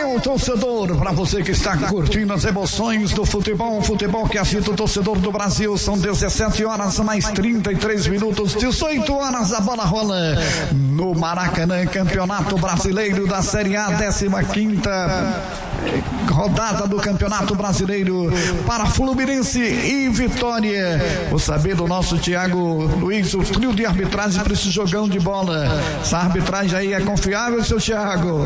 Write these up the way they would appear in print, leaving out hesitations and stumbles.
Valeu, torcedor, para você que está curtindo as emoções do futebol que agita o torcedor do Brasil. São 17 horas mais 33 minutos, 18 horas, a bola rola no Maracanã, Campeonato Brasileiro da Série A, 15ª rodada do Campeonato Brasileiro para Fluminense e Vitória. Vou saber do nosso Thiago Luiz, o trio de arbitragem para esse jogão de bola. Essa arbitragem aí é confiável, seu Thiago?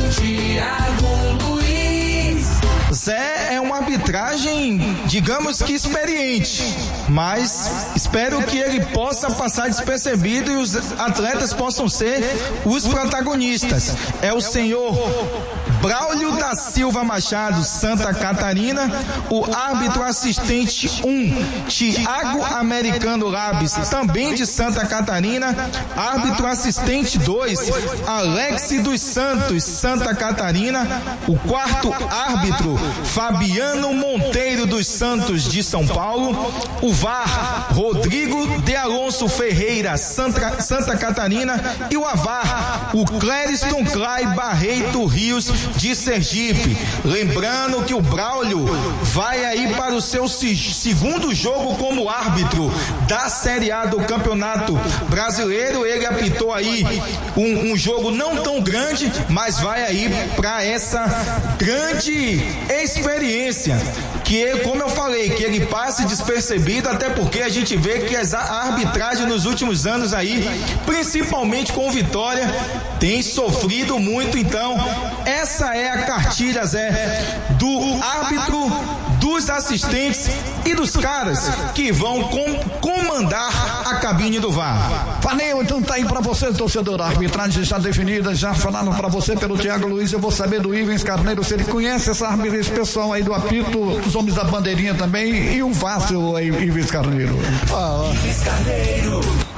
Thiago Luiz. Zé, é uma arbitragem, digamos que experiente, mas espero que ele possa passar despercebido e os atletas possam ser os protagonistas. É o senhor Braulio da Silva Machado, Santa Catarina, o árbitro assistente 1, Thiago Americano Labes, também de Santa Catarina, árbitro assistente 2, Alex dos Santos, Santa Catarina, o quarto árbitro, Fabiano Monteiro dos Santos, de São Paulo, o VAR, Rodrigo de Alonso Ferreira, Santa Catarina, e o AVAR, o Clériston Clay Barreto Rios, de Sergipe. Lembrando que o Braulio vai aí para o seu segundo jogo como árbitro da Série A do Campeonato Brasileiro. Ele apitou aí um jogo não tão grande, mas vai aí para essa grande experiência, que, como eu falei, que ele passe despercebido, até porque a gente vê que a arbitragem nos últimos anos aí, principalmente com Vitória, tem sofrido muito. Então essa é a cartilha, Zé, do árbitro, dos assistentes e dos caras que vão comandar a cabine do VAR. Valeu, então tá aí pra você, torcedor. A arbitragem já definida, já falaram pra você pelo Thiago Luiz. Eu vou saber do Ivens Carneiro se ele conhece esse pessoal aí do apito, os homens da bandeirinha também, e o Vácio aí, Ivens Carneiro. Ivens Carneiro.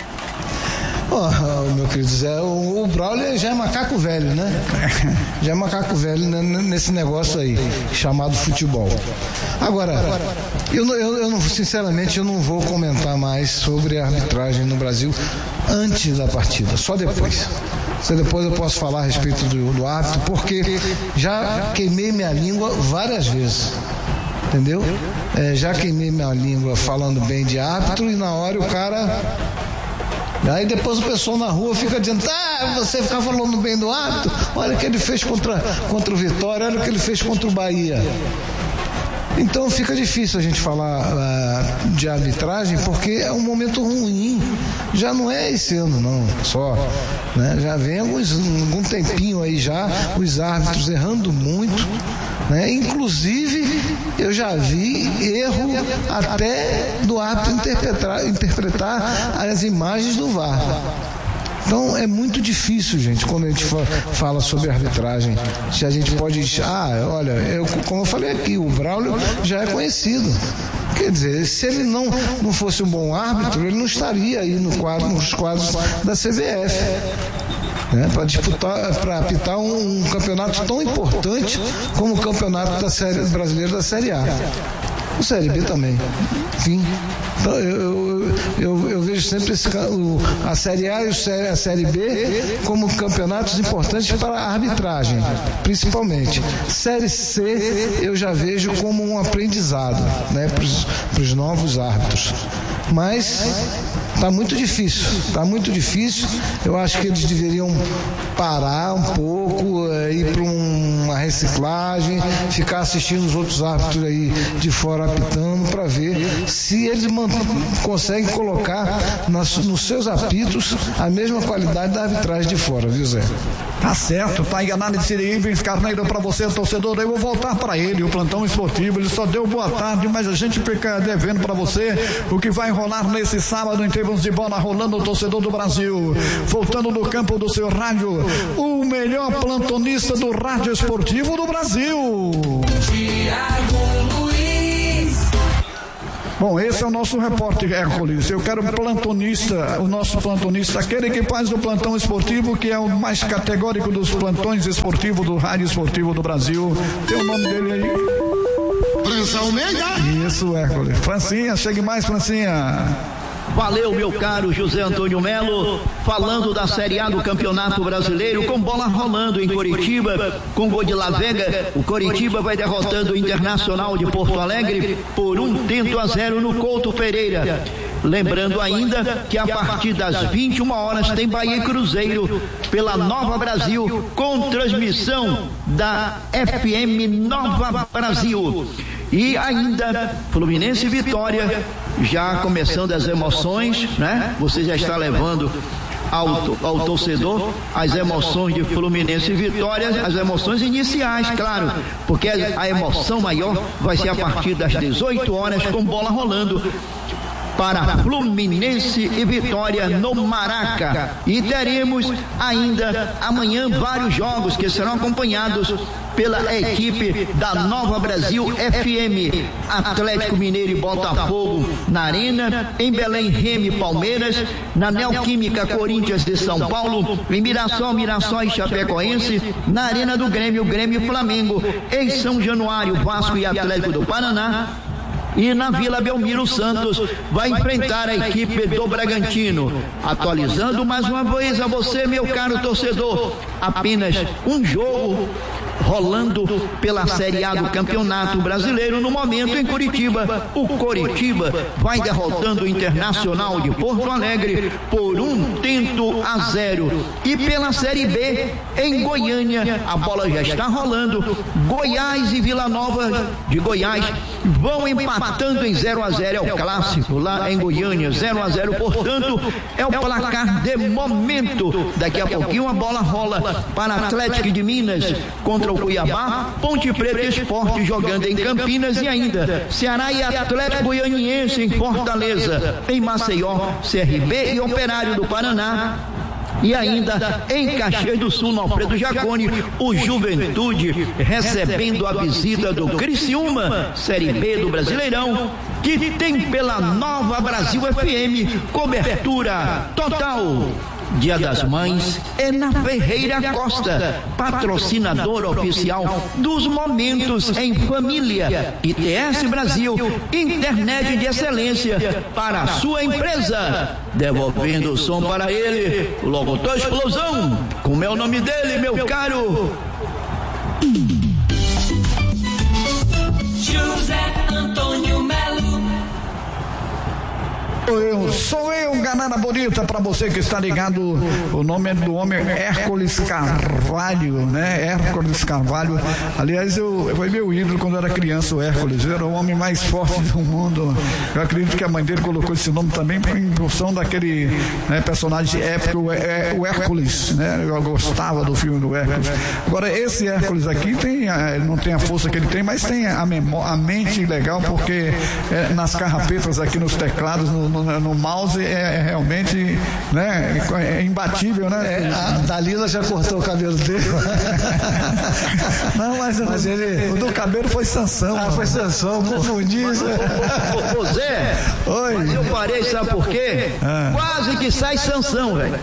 Meu querido Zé, o Braulio já é macaco velho, né? Já é macaco velho nesse negócio aí, chamado futebol. Agora, eu não, sinceramente, eu não vou comentar mais sobre a arbitragem no Brasil antes da partida, só depois. Depois eu posso falar a respeito do árbitro, porque já queimei minha língua várias vezes. Entendeu? Já queimei minha língua falando bem de árbitro e na hora o cara... Aí depois o pessoal na rua fica dizendo: você fica falando bem do árbitro, olha o que ele fez contra o Vitória, olha o que ele fez contra o Bahia. Então fica difícil a gente falar de arbitragem, porque é um momento ruim. Já não é esse ano não, só, né? Já vem algum tempinho aí já, os árbitros errando muito, né? Inclusive eu já vi erro até do árbitro interpretar as imagens do VAR. Então é muito difícil, gente, quando a gente fala sobre arbitragem. Se a gente pode... olha, como eu falei aqui, o Braulio já é conhecido. Quer dizer, se ele não fosse um bom árbitro, ele não estaria aí nos quadros da CBF. Né, para apitar um campeonato tão importante como o campeonato brasileiro da Série A. O Série B também. Enfim, então, eu vejo sempre a Série A e a Série B como campeonatos importantes para a arbitragem, principalmente. Série C eu já vejo como um aprendizado, né, para os novos árbitros. Mas está muito difícil. Eu acho que eles deveriam parar um pouco, ir para uma reciclagem, ficar assistindo os outros árbitros aí de fora apitando, para ver se eles conseguem colocar nos seus apitos a mesma qualidade da arbitragem de fora, viu, Zé? Tá certo, tá aí a análise de Ivens Carneiro pra você, torcedor. Eu vou voltar pra ele, o plantão esportivo. Ele só deu boa tarde, mas a gente fica devendo pra você o que vai rolar nesse sábado em termos de bola rolando, o torcedor do Brasil. Voltando no campo do seu rádio, o melhor plantonista do rádio esportivo do Brasil, Thiago Luiz. Bom, esse é o nosso repórter Hércules. Eu quero plantonista, o nosso plantonista, aquele que faz o plantão esportivo, que é o mais categórico dos plantões esportivos do rádio esportivo do Brasil. Tem o nome dele aí? França Almeida. Isso, Hércules. Francinha, chegue mais, Francinha. Valeu, meu caro José Antônio Melo, falando da Série A do Campeonato Brasileiro, com bola rolando em Coritiba, com gol de La Vega. O Coritiba vai derrotando o Internacional de Porto Alegre por 1-0 no Couto Pereira. Lembrando ainda que a partir das 21 horas tem Bahia e Cruzeiro pela Nova Brasil, com transmissão da FM Nova Brasil. E ainda Fluminense e Vitória, já começando as emoções, né? Você já está levando ao torcedor as emoções de Fluminense e Vitória, as emoções iniciais, claro, porque a emoção maior vai ser a partir das 18 horas com bola rolando para Fluminense e Vitória no Maraca. E teremos ainda amanhã vários jogos que serão acompanhados pela equipe da Nova Brasil FM. Atlético Mineiro e Botafogo na Arena, em Belém Remo e Palmeiras, na Neoquímica Corinthians de São Paulo, em Mirassol e Chapecoense, na Arena do Grêmio e Flamengo, em São Januário, Vasco e Atlético do Paraná. E na Vila Belmiro, Santos vai enfrentar a equipe do Bragantino. Atualizando mais uma vez a você, meu caro torcedor, apenas um jogo rolando pela Série A do Campeonato Brasileiro no momento em Curitiba. O Coritiba vai derrotando o Internacional de Porto Alegre por 1-0. E pela Série B, em Goiânia, a bola já está rolando. Goiás e Vila Nova de Goiás vão empatando em 0-0. É o clássico lá em Goiânia, 0-0. Portanto, é o placar de momento. Daqui a pouquinho a bola rola para Atlético de Minas contra o Cuiabá, Ponte Preta e Sport jogando em Campinas, e ainda Ceará e Atlético Goianiense em Fortaleza, em Maceió, CRB e Operário do Paraná. E ainda em Caxias do Sul, no Alfredo Jaconi, o Juventude recebendo a visita do Criciúma, Série B do Brasileirão, que tem pela Nova Brasil FM cobertura total. Dia das Mães é na Ferreira Costa, patrocinador oficial dos momentos em família. ITS Brasil, internet de excelência para a sua empresa. Devolvendo o som para ele, o locutor Explosão. Como é o nome dele, meu caro? José Antônio Melo. Sou eu, Ganana Bonita, para você que está ligado. O nome do homem é Hércules Carvalho, né? Hércules Carvalho. Aliás, foi meu ídolo quando eu era criança, o Hércules. Era o homem mais forte do mundo. Eu acredito que a mãe dele colocou esse nome também em função daquele, né, personagem épico, o Hércules, né? Eu gostava do filme do Hércules. Agora, esse Hércules aqui não tem a força que ele tem, mas tem a mente legal, porque nas carrapetas aqui, nos teclados, no mouse é realmente, né, é imbatível, né? A Dalila já cortou o cabelo dele. Não, mas ele, o do cabelo foi Sansão. Foi Sansão, confundi. Ô Zé, oi. Mas eu parei, sabe por quê? Quase que sai Sansão, velho.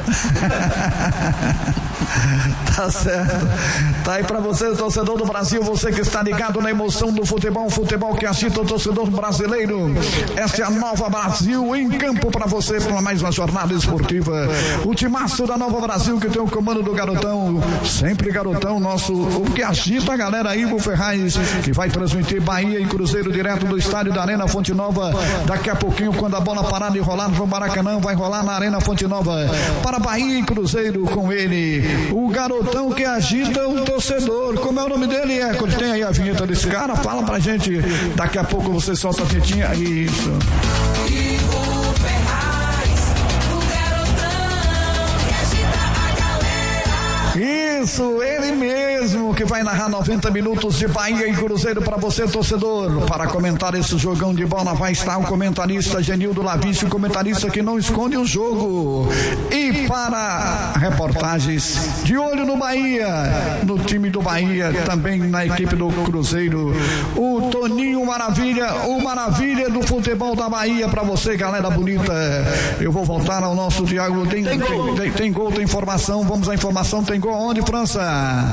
Tá certo. Tá aí pra você, torcedor do Brasil, você que está ligado na emoção do futebol, futebol que agita o torcedor brasileiro. Esta é a Nova Brasil em campo pra você, para mais uma jornada esportiva. O timaço da Nova Brasil, que tem o comando do Garotão, sempre Garotão, o que agita a galera, Ivo Ferraz, que vai transmitir Bahia e Cruzeiro direto do estádio da Arena Fonte Nova. Daqui a pouquinho, quando a bola parar de rolar no Maracanã, vai rolar na Arena Fonte Nova para Bahia e Cruzeiro, com ele, o Garotão que agita o torcedor. Como é o nome dele, Hércules? Tem aí a vinheta desse cara? Fala pra gente. Daqui a pouco você solta a tetinha. Isso. Ivo Ferraz, o garotão que agita a galera. Isso, ele mesmo que vai narrar 90 minutos de Bahia e Cruzeiro para você, torcedor. Para comentar esse jogão de bola vai estar o comentarista Genildo Lavici, o comentarista que não esconde o jogo. E para reportagens de olho no Bahia, no time do Bahia, também na equipe do Cruzeiro, o Toninho Maravilha, o Maravilha do futebol da Bahia para você, galera bonita. Eu vou voltar ao nosso Thiago. Tem gol, tem informação. Vamos à informação. Tem gol onde, França?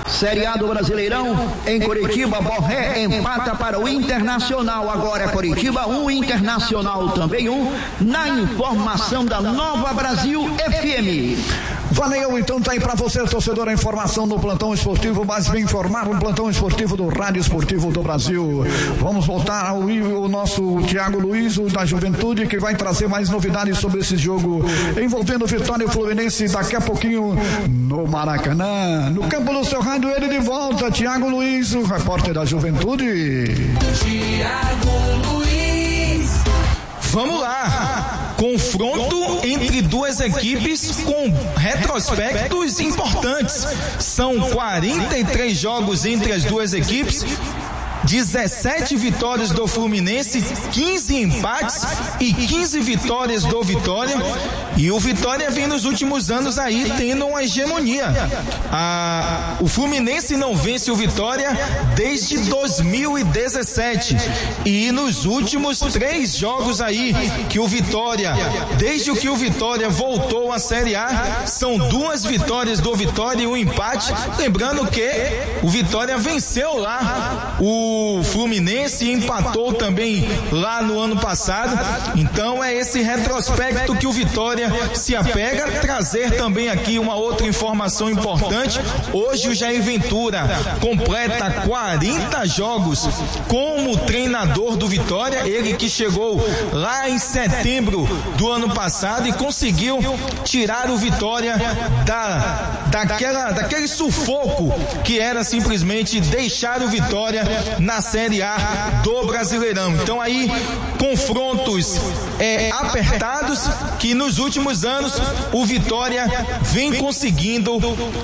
Série A do Brasileirão, em Curitiba, Borré empata para o Internacional. Agora é Curitiba 1, Internacional também 1, na informação da Nova Brasil FM. Valeu, então tá aí pra você, torcedor, a informação do plantão esportivo, mais bem informado, um plantão esportivo do Rádio Esportivo do Brasil. Vamos voltar ao nosso Thiago Luiz, o da Juventude, que vai trazer mais novidades sobre esse jogo envolvendo Vitória e Fluminense daqui a pouquinho no Maracanã. No campo do seu rádio, ele de volta, Thiago Luiz, o repórter da Juventude. Thiago Luiz. Vamos lá. Confronto entre duas equipes com retrospectos importantes. São 43 jogos entre as duas equipes, 17 vitórias do Fluminense, 15 empates e 15 vitórias do Vitória. E o Vitória vem nos últimos anos aí tendo uma hegemonia. O Fluminense não vence o Vitória desde 2017. E nos últimos 3 jogos aí que o Vitória, desde que o Vitória voltou à Série A, são 2 vitórias do Vitória e um empate. Lembrando que o Vitória venceu lá o Fluminense e empatou também lá no ano passado. Então é esse retrospecto que o Vitória se apega. Trazer também aqui uma outra informação importante: hoje o Jair Ventura completa 40 jogos como treinador do Vitória, ele que chegou lá em setembro do ano passado e conseguiu tirar o Vitória daquele sufoco que era simplesmente deixar o Vitória na Série A do Brasileirão. Então aí confrontos apertados que nos últimos anos o Vitória vem conseguindo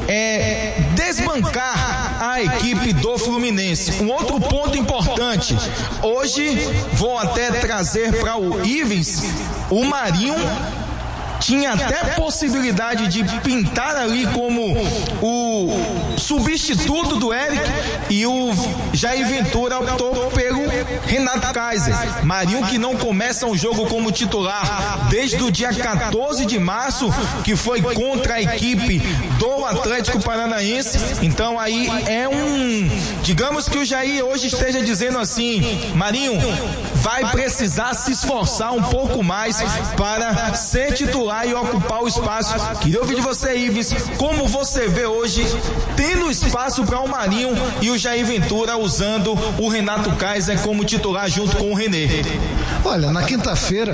desbancar a equipe do Fluminense. Um outro ponto importante: hoje vou até trazer para o Ivens, o Marinho tinha até possibilidade de pintar ali como o substituto do Eric, e o Jair Ventura optou pelo Renato Kaiser. Marinho, que não começa um jogo como titular desde o dia 14 de março, que foi contra a equipe do Atlético Paranaense. Então aí digamos que o Jair hoje esteja dizendo assim: Marinho vai precisar se esforçar um pouco mais para ser titular e ocupar o espaço. Queria ouvir de você, Ives, como você vê hoje tendo espaço para o Marinho e o Jair Ventura usando o Renato Kaiser como titular junto com o René. Olha, na quinta-feira,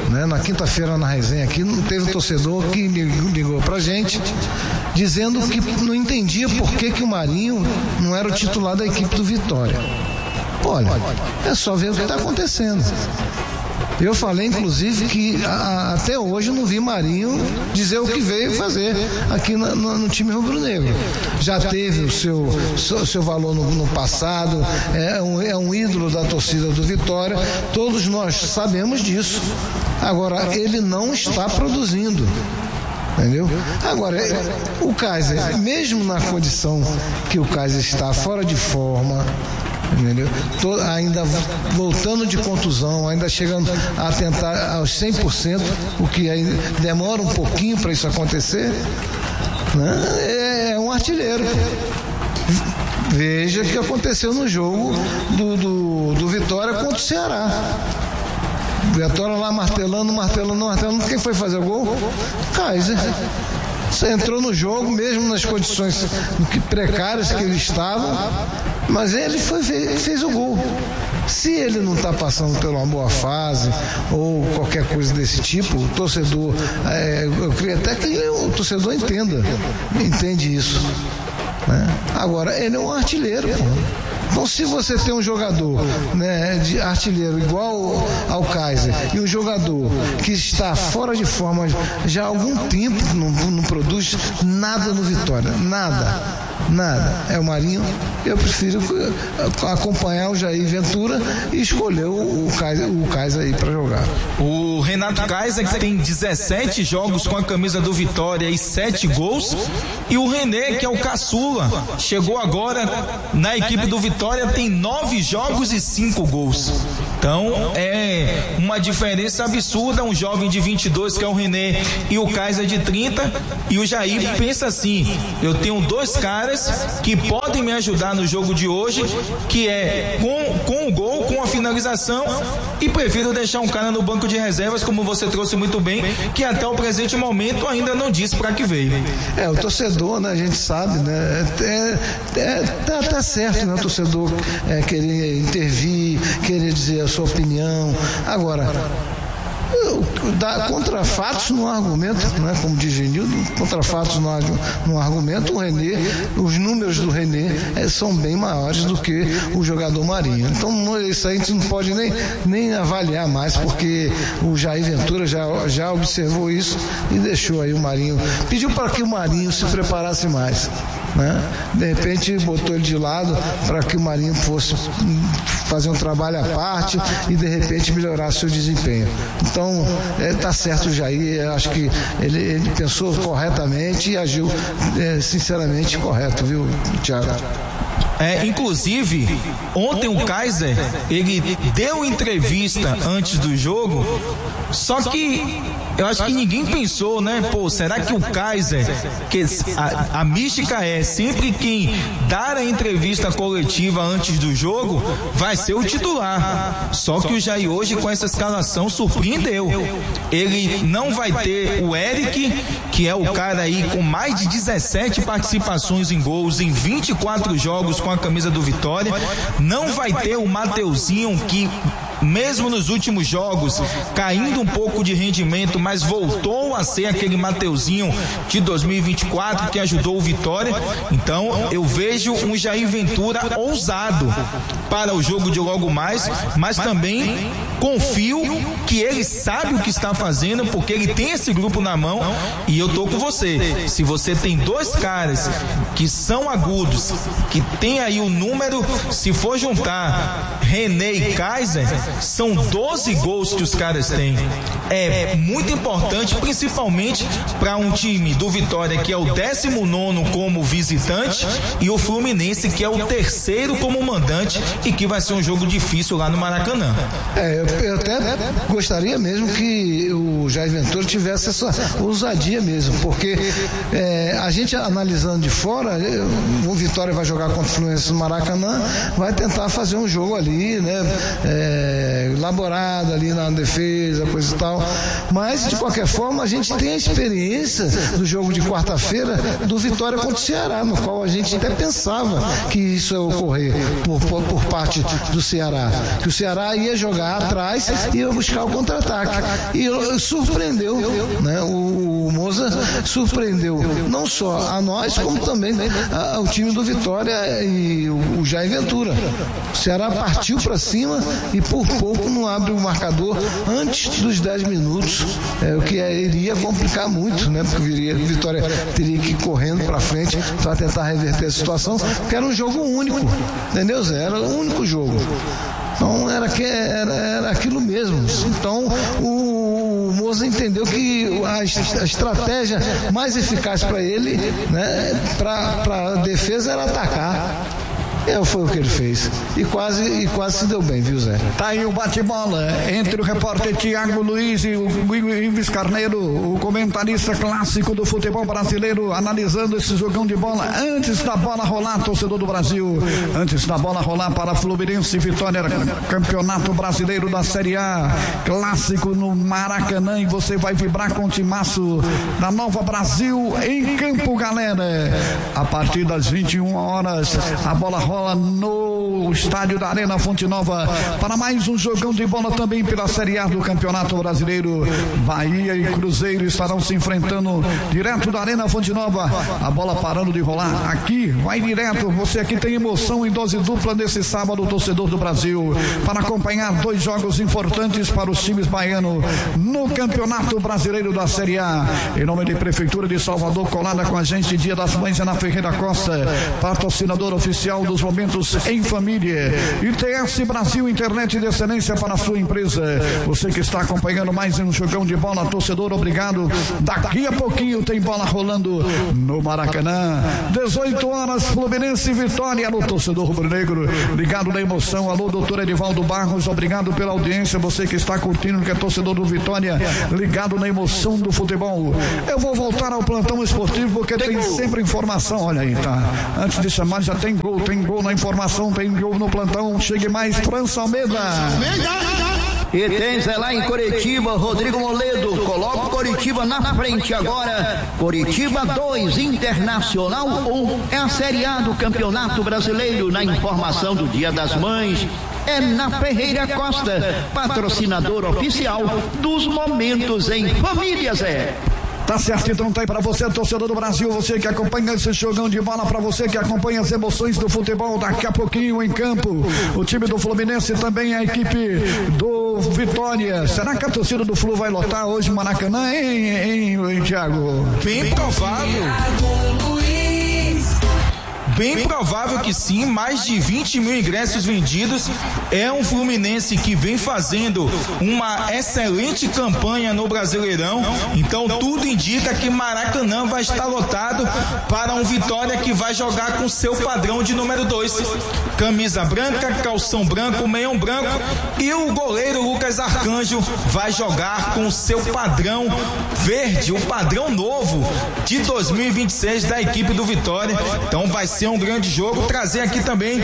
na resenha aqui, teve um torcedor que ligou pra gente dizendo que não entendia por que o Marinho não era o titular da equipe do Vitória. Olha, é só ver o que está acontecendo. Eu falei, inclusive, que até hoje eu não vi Marinho dizer o que veio fazer aqui no time rubro-negro. Já teve o seu valor no passado, é um ídolo da torcida do Vitória, todos nós sabemos disso. Agora, ele não está produzindo. Entendeu? Agora, o Kaiser, mesmo na condição que o Kaiser está fora de forma, entendeu? Ainda voltando de contusão, ainda chegando a tentar aos 100%, o que ainda demora um pouquinho para isso acontecer, né? É um artilheiro. Veja o que aconteceu no jogo do Vitória contra o Ceará. Vitória lá martelando. Quem foi fazer o gol? Kaiser. Você entrou no jogo, mesmo nas condições precárias que ele estava, mas ele fez o gol. Se ele não está passando por uma boa fase ou qualquer coisa desse tipo, o torcedor, eu queria até que o torcedor entende isso, né? Agora, ele é um artilheiro, pô. Então, se você tem um jogador, né, de artilheiro igual ao Kaiser e um jogador que está fora de forma já há algum tempo, não produz nada no Vitória, nada, é o Marinho. Eu prefiro acompanhar o Jair Ventura e escolher o Kaiser aí para jogar. O Renato Kaiser, que tem 17 jogos com a camisa do Vitória e 7 gols, e o René, que é o caçula, chegou agora na equipe do Vitória, tem 9 jogos e 5 gols. Então é uma diferença absurda, um jovem de 22 que é o René e o Kaiser de 30, e o Jair pensa assim: eu tenho dois caras que podem me ajudar no jogo de hoje, que é com o gol, com a finalização, e prefiro deixar um cara no banco de reservas, como você trouxe muito bem, que até o presente momento ainda não disse para que veio. O torcedor, né, a gente sabe, né, tá certo, né, o torcedor querer intervir, querer dizer a sua opinião. Agora, contra fatos não há argumento, né? Como diz Genildo, contra fatos não há argumento. O René, os números do René são bem maiores do que o jogador Marinho. Então isso aí a gente não pode nem avaliar mais, porque o Jair Ventura já observou isso e deixou aí o Marinho, pediu para que o Marinho se preparasse mais, né? De repente botou ele de lado para que o Marinho fosse fazer um trabalho à parte e de repente melhorar seu desempenho. Então tá certo o Jair, acho que ele pensou corretamente e agiu sinceramente correto, viu, Thiago? Inclusive, ontem o Kaiser, ele deu entrevista antes do jogo, só que eu acho que ninguém pensou, né? Será que o Kaiser, que a mística é sempre quem dar a entrevista coletiva antes do jogo vai ser o titular. Só que o Jair hoje com essa escalação surpreendeu. Ele não vai ter o Eric, que é o cara aí com mais de 17 participações em gols em 24 jogos com a camisa do Vitória. Não vai ter o Mateuzinho, que mesmo nos últimos jogos caindo um pouco de rendimento, mas voltou a ser aquele Mateuzinho de 2024 que ajudou o Vitória. Então eu vejo um Jair Ventura ousado para o jogo de logo mais, mas também confio que ele sabe o que está fazendo, porque ele tem esse grupo na mão. E eu tô com você, se você tem dois caras que são agudos, que tem aí o número, se for juntar René e Kaiser, são 12 gols que os caras têm. É muito importante, principalmente para um time do Vitória que é o 19º como visitante e o Fluminense que é o 3º como mandante, e que vai ser um jogo difícil lá no Maracanã. Eu até gostaria mesmo que o Jair Ventura tivesse essa ousadia mesmo, porque a gente analisando de fora, o Vitória vai jogar contra o Fluminense no Maracanã, vai tentar fazer um jogo ali, né, elaborado ali na defesa, coisa e tal, mas de qualquer forma a gente tem a experiência do jogo de quarta-feira do Vitória contra o Ceará, no qual a gente até pensava que isso ia ocorrer por parte do Ceará, que o Ceará ia jogar atrás e ia buscar o contra-ataque, e surpreendeu, né? O Moza surpreendeu não só a nós, como também o time do Vitória e o Jair Ventura. O Ceará partiu para cima e por pouco não abre o marcador antes dos 10 minutos, o que iria complicar muito, né? Porque o Vitória teria que ir correndo para frente para tentar reverter a situação, porque era um jogo único, entendeu, Zé? Era o único jogo. Então era aquilo mesmo. Então o Moza entendeu que a estratégia mais eficaz para ele, né, para a defesa, era atacar. Foi o que ele fez. E quase se deu bem, viu, Zé? Tá aí o bate-bola entre o repórter Tiago Luiz e o Ives Carneiro, o comentarista clássico do futebol brasileiro, analisando esse jogão de bola antes da bola rolar, torcedor do Brasil. Antes da bola rolar para Fluminense e Vitória, Campeonato Brasileiro da Série A, clássico no Maracanã, e você vai vibrar com o timaço da Nova Brasil em campo, galera. A partir das 21 horas, a bola rola no estádio da Arena Fonte Nova para mais um jogão de bola também pela Série A do Campeonato Brasileiro. Bahia e Cruzeiro estarão se enfrentando direto da Arena Fonte Nova. A bola parando de rolar aqui, vai direto. Você aqui tem emoção em dose dupla nesse sábado, torcedor do Brasil, para acompanhar dois jogos importantes para os times baianos no Campeonato Brasileiro da Série A. Em nome da Prefeitura de Salvador, colada com a gente, Dia das Mães é na Ferreira Costa, patrocinador oficial dos melhores momentos em família. ITS Brasil, internet de excelência para a sua empresa. Você que está acompanhando mais um jogão de bola, torcedor, obrigado. Daqui a pouquinho tem bola rolando no Maracanã. 18 horas, Fluminense e Vitória no torcedor rubro-negro. Ligado na emoção. Alô, doutor Edivaldo Barros, obrigado pela audiência. Você que está curtindo, que é torcedor do Vitória, ligado na emoção do futebol. Eu vou voltar ao plantão esportivo porque tem sempre informação. Olha aí, tá? Antes de chamar, já tem gol na informação, tem gol no plantão. Chegue mais, França Almeida. E tem Zé lá em Coritiba, Rodrigo Moledo, coloca o Coritiba na frente agora. Coritiba 2, Internacional 1. É a Série A do Campeonato Brasileiro. Na informação do Dia das Mães, é na Ferreira Costa, patrocinador oficial dos momentos em família, Zé. Tá certo, então tá aí pra você, torcedor do Brasil, você que acompanha esse jogão de bola, pra você que acompanha as emoções do futebol. Daqui a pouquinho em campo, o time do Fluminense, também a equipe do Vitória. Será que a torcida do Flu vai lotar hoje o Maracanã, hein, Thiago? Bem provável. Bem provável que sim, mais de 20 mil ingressos vendidos. É um Fluminense que vem fazendo uma excelente campanha no Brasileirão, então tudo indica que Maracanã vai estar lotado para um Vitória que vai jogar com seu padrão de número 2, camisa branca, calção branco, meião branco, e o goleiro Lucas Arcanjo vai jogar com seu padrão verde, o padrão novo de 2026 da equipe do Vitória. Então vai ser um grande jogo. Trazer aqui também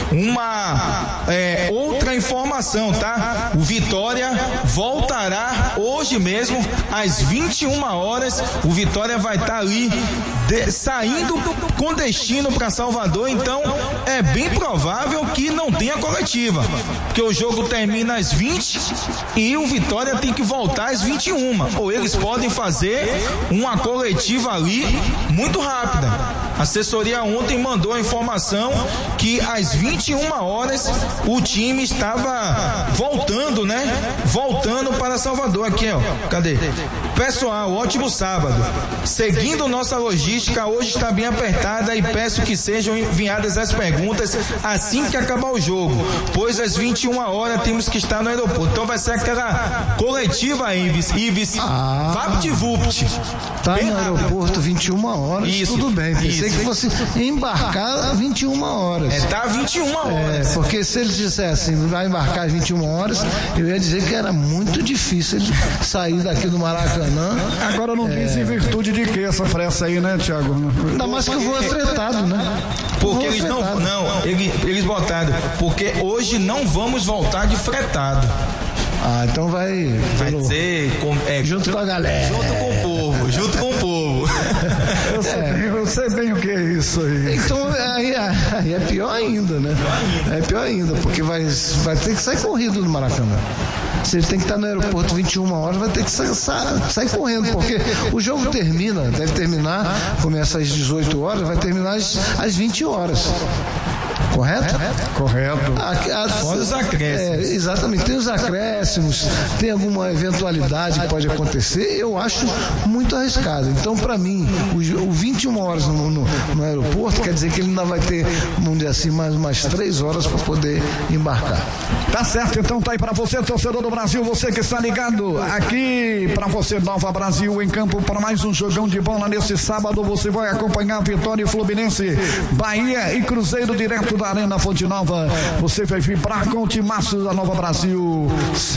uma outra informação, tá? O Vitória voltará hoje mesmo às 21 horas. O Vitória vai estar ali saindo com destino para Salvador, então é bem provável que não tenha coletiva, porque o jogo termina às 20 e o Vitória tem que voltar às 21, ou eles podem fazer uma coletiva ali muito rápida. A assessoria ontem mandou a informação que às 21 horas o time estava voltando, né? Voltando para Salvador. Aqui, ó. Cadê? Pessoal, ótimo sábado. Seguindo nossa logística, hoje está bem apertada e peço que sejam enviadas as perguntas assim que acabar o jogo, pois às 21 horas temos que estar no aeroporto. Então vai ser aquela coletiva, Ives VaptVupt. Tá no aeroporto 21 horas. Isso. Tudo bem. Pensei isso. que fosse embarcar às 21 horas. Tá 21 horas. Porque se eles dissessem vai embarcar às 21 horas, eu ia dizer que era muito difícil de sair daqui do Maracanã. Agora não diz em virtude de que essa pressa aí, né, Thiago? Ainda mais que o voo é fretado, né? Porque eles eles botaram, porque hoje não vamos voltar de fretado. Ah, então vai ser junto com a galera. Junto com o povo. Eu sei bem o que é isso aí. Então aí é pior ainda, né? É pior ainda, porque vai ter que sair corrido do Maracanã. Se ele tem que estar no aeroporto 21 horas, vai ter que sair correndo, porque o jogo deve terminar, começa às 18 horas, vai terminar às 20 horas. Correto? Correto. Fora os acréscimos. Exatamente, tem os acréscimos, tem alguma eventualidade que pode acontecer, eu acho muito arriscado. Então, para mim, o 21 horas no aeroporto quer dizer que ele ainda vai ter, vamos dizer assim, mais umas 3 horas para poder embarcar. Tá certo, então tá aí para você, torcedor do Brasil, você que está ligado aqui para você, Nova Brasil, em campo para mais um jogão de bola nesse sábado. Você vai acompanhar Vitória e Fluminense, Bahia e Cruzeiro direto da Arena Fonte Nova. Você vai vibrar com o timaço da Nova Brasil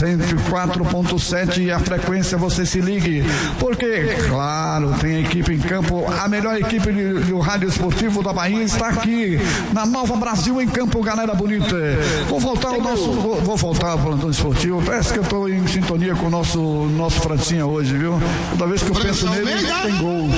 104.7 e a frequência você se ligue, porque, claro, tem a equipe em campo, a melhor equipe do rádio esportivo da Bahia está aqui na Nova Brasil em campo, galera bonita. Vou voltar ao plantão esportivo. Parece que eu estou em sintonia com o nosso Francinha hoje, viu? Toda vez que eu penso nele, tem gol.